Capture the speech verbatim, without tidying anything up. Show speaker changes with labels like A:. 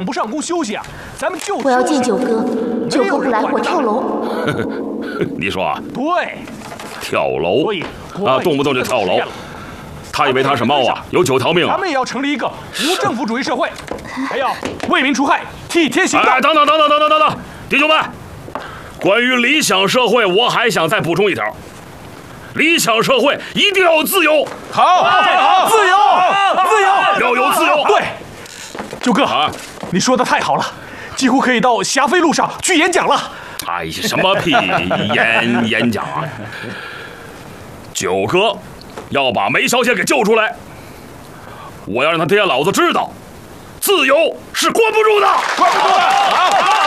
A: 不上工休息啊？咱们就
B: 我要见九哥，九哥不来我跳楼。
C: 你说啊？
A: 对，
C: 跳楼。
A: 所以
C: 啊，动不动就跳楼。他以为他是猫啊，有九条命啊！
A: 咱们也要成立一个无政府主义社会，还要为民除害，替天行道。
C: 哎，等等等等等等等等，弟兄们，关于理想社会，我还想再补充一条：理想社会一定要有自由。
A: 好，好，自由，自由，
C: 要有自由。
A: 对，九哥，啊，你说的太好了，几乎可以到霞飞路上去演讲了。
C: 哎呀，什么屁演演讲啊！九哥要把梅小姐给救出来，我要让他爹老子知道，自由是关不住的。
A: 关不住的。好。